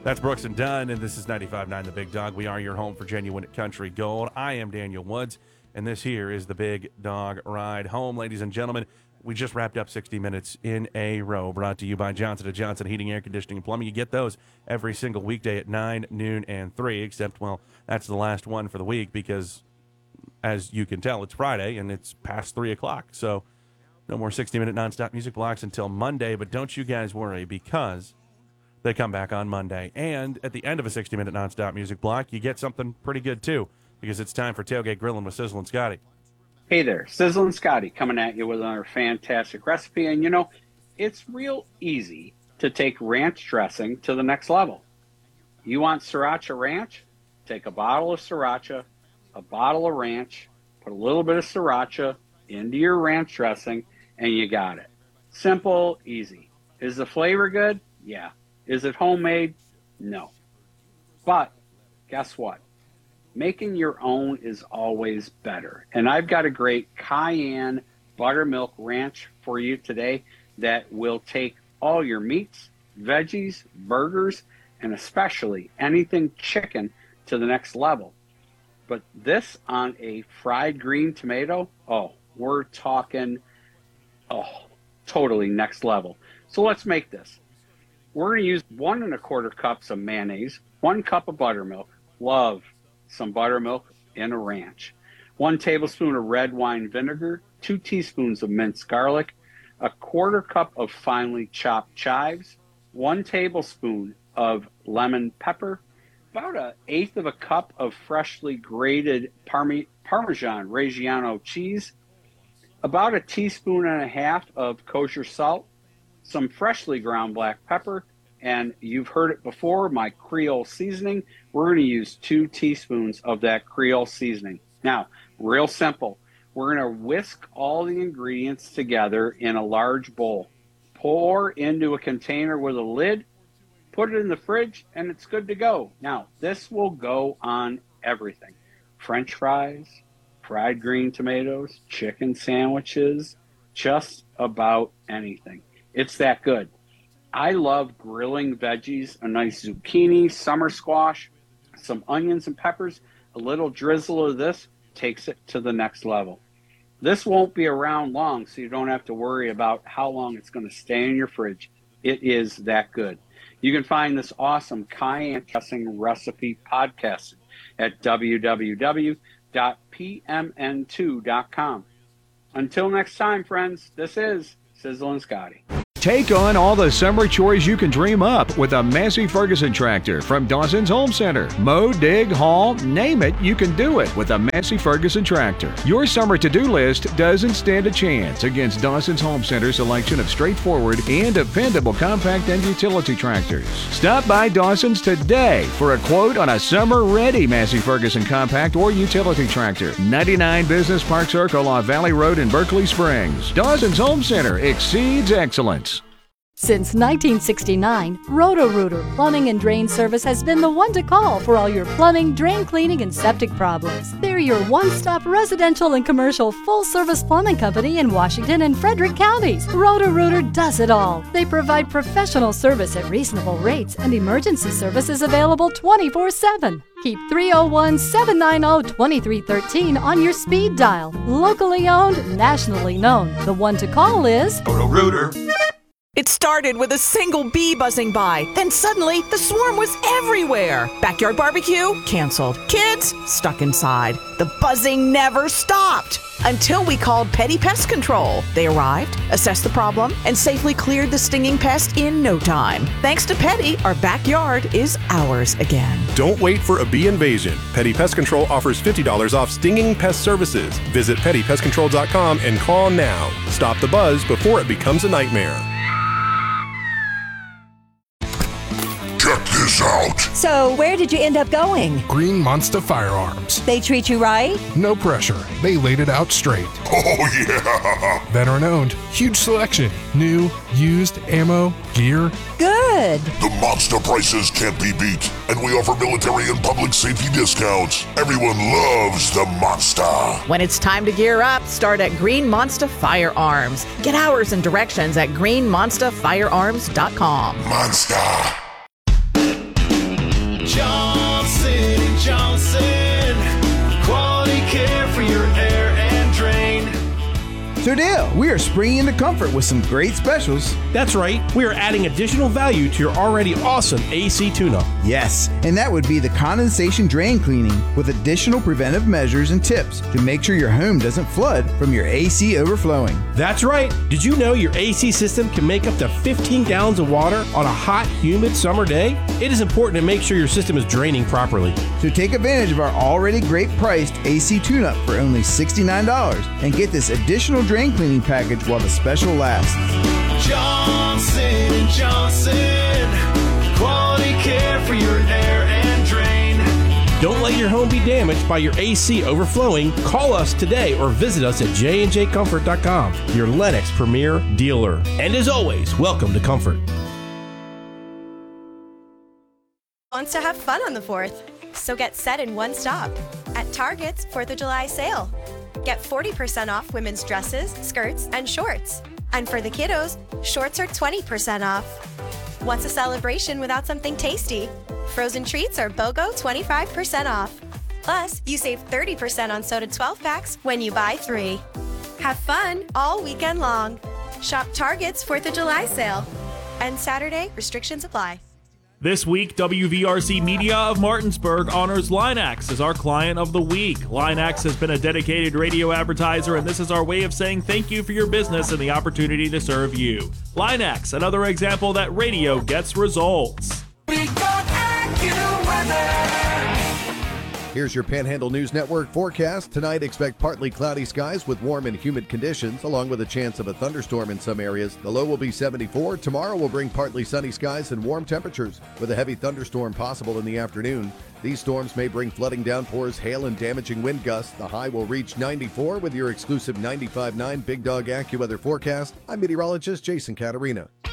That's Brooks and Dunn, and this is 95.9 The Big Dog. We are your home for genuine country gold. I am Daniel Woods, and this here is the Big Dog Ride Home. Ladies and gentlemen, we just wrapped up 60 Minutes in a Row, brought to you by Johnson & Johnson Heating, Air Conditioning, and Plumbing. You get those every single weekday at 9, noon, and 3, except, well, that's the last one for the week because, as you can tell, it's Friday, and it's past 3 o'clock. So no more 60-minute nonstop music blocks until Monday, but don't you guys worry because they come back on Monday. And at the end of a 60-minute nonstop music block, you get something pretty good, too, because it's time for Tailgate Grilling with Sizzle and Scotty. Hey there, Sizzle and Scotty coming at you with another fantastic recipe. And, you know, it's real easy to take ranch dressing to the next level. You want Sriracha Ranch? Take a bottle of Sriracha, a bottle of ranch, put a little bit of Sriracha into your ranch dressing, and you got it. Simple, easy. Is the flavor good? Yeah. Is it homemade? No. But guess what? Making your own is always better. And I've got a great cayenne buttermilk ranch for you today that will take all your meats, veggies, burgers, and especially anything chicken to the next level. But this on a fried green tomato, we're talking, totally next level. So let's make this. We're going to use 1 1/4 cups of mayonnaise, 1 cup of buttermilk. Love some buttermilk in a ranch. 1 tablespoon of red wine vinegar, 2 teaspoons of minced garlic, 1/4 cup of finely chopped chives, 1 tablespoon of lemon pepper, about 1/8 of a cup of freshly grated Parmesan Reggiano cheese, about 1.5 teaspoons of kosher salt, some freshly ground black pepper, and you've heard it before, my Creole seasoning. We're going to use 2 teaspoons of that Creole seasoning. Now, real simple. We're going to whisk all the ingredients together in a large bowl. Pour into a container with a lid, put it in the fridge, and it's good to go. Now, this will go on everything. French fries, fried green tomatoes, chicken sandwiches, just about anything. It's that good. I love grilling veggies, a nice zucchini, summer squash, some onions and peppers. A little drizzle of this takes it to the next level. This won't be around long, so you don't have to worry about how long it's going to stay in your fridge. It is that good. You can find this awesome cayenne dressing recipe podcast at www.pmn2.com. Until next time, friends, this is Sizzle and Scotty. Take on all the summer chores you can dream up with a Massey Ferguson tractor from Dawson's Home Center. Mow, dig, haul, name it, you can do it with a Massey Ferguson tractor. Your summer to-do list doesn't stand a chance against Dawson's Home Center's selection of straightforward and dependable compact and utility tractors. Stop by Dawson's today for a quote on a summer-ready Massey Ferguson compact or utility tractor. 99 Business Park Circle off Valley Road in Berkeley Springs. Dawson's Home Center exceeds excellence. Since 1969, Roto-Rooter Plumbing and Drain Service has been the one to call for all your plumbing, drain cleaning, and septic problems. They're your one-stop residential and commercial full-service plumbing company in Washington and Frederick counties. Roto-Rooter does it all. They provide professional service at reasonable rates, and emergency service is available 24/7. Keep 301-790-2313 on your speed dial. Locally owned, nationally known. The one to call is Roto-Rooter. It started with a single bee buzzing by. Then suddenly, the swarm was everywhere. Backyard barbecue? Canceled. Kids? Stuck inside. The buzzing never stopped. Until we called Petty Pest Control. They arrived, assessed the problem, and safely cleared the stinging pest in no time. Thanks to Petty, our backyard is ours again. Don't wait for a bee invasion. Petty Pest Control offers $50 off stinging pest services. Visit pettypestcontrol.com and call now. Stop the buzz before it becomes a nightmare. Check this out. So, where did you end up going? Green Monster Firearms. They treat you right? No pressure. They laid it out straight. Oh, yeah. Veteran owned. Huge selection. New, used, ammo, gear. Good. The monster prices can't be beat, and we offer military and public safety discounts. Everyone loves the monster. When it's time to gear up, start at Green Monster Firearms. Get hours and directions at greenmonsterfirearms.com. Monster. Johnson & Johnson, quality care for your air and drain. So Dale, we are springing into Comfort with some great specials. That's right. We are adding additional value to your already awesome AC tune-up. Yes, and that would be the condensation drain cleaning with additional preventive measures and tips to make sure your home doesn't flood from your AC overflowing. That's right. Did you know your AC system can make up to 15 gallons of water on a hot, humid summer day? It is important to make sure your system is draining properly. So take advantage of our already great priced AC tune-up for only $69 and get this additional drain cleaning package while the special lasts. Johnson & Johnson, quality care for your air and drain. Don't let your home be damaged by your AC overflowing. Call us today or visit us at jnjcomfort.com, your Lennox premier dealer. And as always, welcome to Comfort. Wants to have fun on the 4th, so get set in one stop at Target's 4th of July sale. Get 40% off women's dresses, skirts, and shorts. And for the kiddos, shorts are 20% off. What's a celebration without something tasty? Frozen treats are BOGO 25% off. Plus, you save 30% on soda 12-packs when you buy 3. Have fun all weekend long. Shop Target's 4th of July sale. And Saturday, restrictions apply. This week, WVRC Media of Martinsburg honors Line-X as our client of the week. Line-X has been a dedicated radio advertiser, and this is our way of saying thank you for your business and the opportunity to serve you. Line-X, another example that radio gets results. Here's your Panhandle News Network forecast. Tonight, expect partly cloudy skies with warm and humid conditions, along with a chance of a thunderstorm in some areas. The low will be 74. Tomorrow will bring partly sunny skies and warm temperatures, with a heavy thunderstorm possible in the afternoon. These storms may bring flooding downpours, hail, and damaging wind gusts. The high will reach 94 with your exclusive 95.9 Big Dog AccuWeather forecast. I'm meteorologist Jason Caterina.